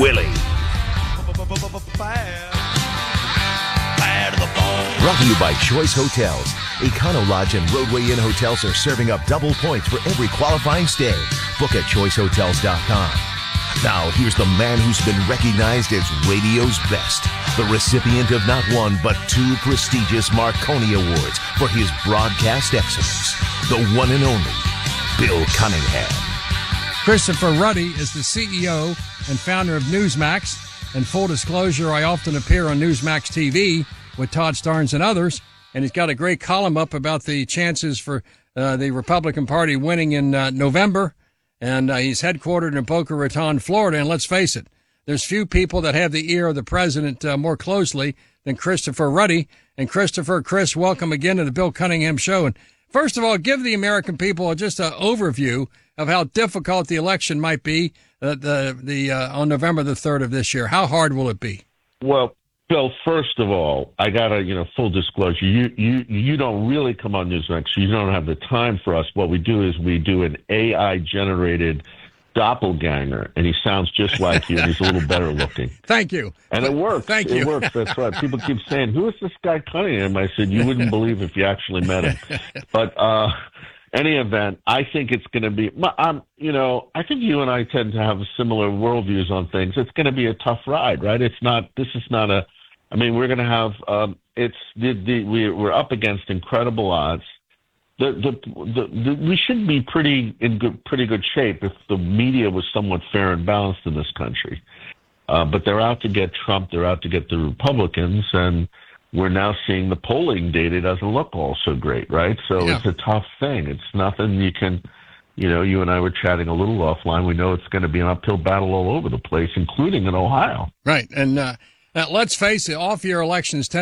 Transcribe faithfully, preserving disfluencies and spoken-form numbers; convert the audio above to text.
Willie. Brought to you by Choice Hotels. Econo Lodge and Roadway Inn hotels are serving up double points for every qualifying stay. Book at choice hotels dot com. Now, here's the man who's been recognized as radio's best. The recipient of not one, but two prestigious Marconi Awards for his broadcast excellence. The one and only Bill Cunningham. Christopher Ruddy is the C E O and founder of Newsmax. And full disclosure, I often appear on Newsmax T V with Todd Starnes and others. And he's got a great column up about the chances for uh, the Republican Party winning in uh, November. And uh, he's headquartered in Boca Raton, Florida. And let's face it, there's few people that have the ear of the president uh, more closely than Christopher Ruddy. And Christopher, Chris, welcome again to the Bill Cunningham Show. And first of all, give the American people just an overview of how difficult the election might be uh, the the uh, on November the third of this year. How hard will it be? Well, Bill, first of all, I gotta, you know, full disclosure. You you you don't really come on Newsmax. You don't have the time for us. What we do is we do an A I generated doppelganger, and he sounds just like you, and he's a little better looking. Thank you. And it works. Thank it you. It works. That's right. People keep saying, "Who is this guy Cunningham?" I said, "You wouldn't believe if you actually met him." But uh, any event, I think it's going to be. Um, you know, I think you and I tend to have similar worldviews on things. It's going to be a tough ride, right? It's not. This is not a. I mean, we're going to have. Um, it's the, the we we're up against incredible odds. The, the, the, the, we should be pretty in good, pretty good shape if the media was somewhat fair and balanced in this country. Uh, but they're out to get Trump. They're out to get the Republicans, and we're now seeing the polling data doesn't look all so great, right? So Yeah. it's a tough thing. It's nothing you can, you know. You and I were chatting a little offline. We know it's going to be an uphill battle all over the place, including in Ohio. Right, and uh, uh, let's face it, off-year elections tend